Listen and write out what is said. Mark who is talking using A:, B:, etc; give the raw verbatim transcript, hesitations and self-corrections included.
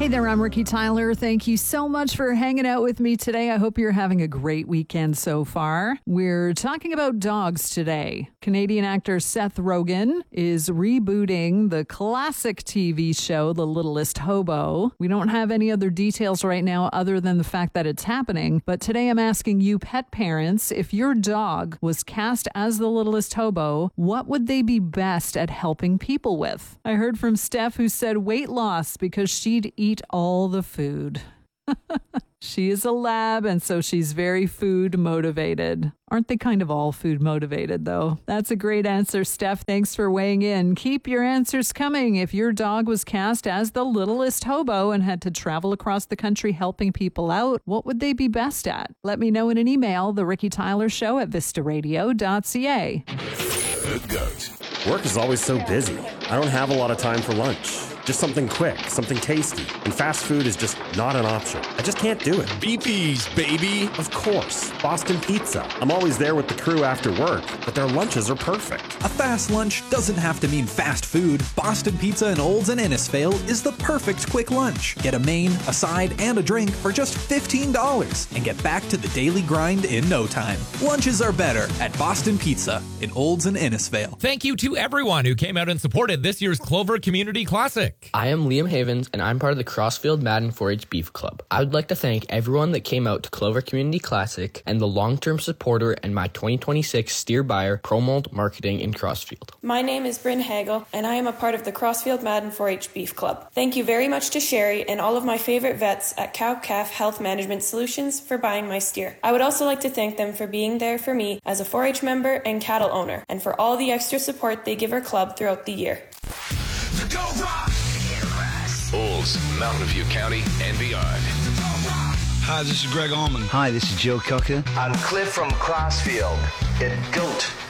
A: Hey there, I'm Ricky Tyler. Thank you so much for hanging out with me today. I hope you're having a great weekend so far. We're talking about dogs today. Canadian actor Seth Rogen is rebooting the classic T V show, The Littlest Hobo. We don't have any other details right now other than the fact that it's happening. But today I'm asking you pet parents, if your dog was cast as the Littlest Hobo, what would they be best at helping people with? I heard from Steph, who said weight loss because she'd eat all the food. She is a lab, and so she's very food motivated. Aren't they kind of all food motivated, though? That's a great answer, Steph. Thanks for weighing in. Keep your answers coming. If your dog was cast as the Littlest Hobo and had to travel across the country helping people out, what would they be best at? Let me know in an email, The Ricky Tyler Show at vista radio dot c a.
B: The GOAT.
C: Work is always so busy. I don't have a lot of time for lunch. Just something quick, something tasty. And fast food is just not an option. I just can't do it.
B: B P's, baby.
C: Of course, Boston Pizza. I'm always there with the crew after work, but their lunches are perfect.
D: A fast lunch doesn't have to mean fast food. Boston Pizza in Olds and Innisfail is the perfect quick lunch. Get a main, a side, and a drink for just fifteen dollars and get back to the daily grind in no time. Lunches are better at Boston Pizza in Olds and Innisfail.
E: Thank you to everyone who came out and supported this year's Clover Community Classic.
F: I am Liam Havens, and I'm part of the Crossfield Madden four H Beef Club. I would like to thank everyone that came out to Clover Community Classic and the long-term supporter and my twenty twenty-six steer buyer, ProMold Marketing in Crossfield.
G: My name is Bryn Hagel, and I am a part of the Crossfield Madden four H Beef Club. Thank you very much to Sherry and all of my favorite vets at Cow-Calf Health Management Solutions for buying my steer. I would also like to thank them for being there for me as a four H member and cattle owner, and for all the extra support they give our club throughout the year.
B: The Go Rock! Olds, Mountain View County, and beyond.
H: Hi, this is Greg Allman.
I: Hi, this is Joe Cocker.
J: I'm Cliff from Crossfield. At GOAT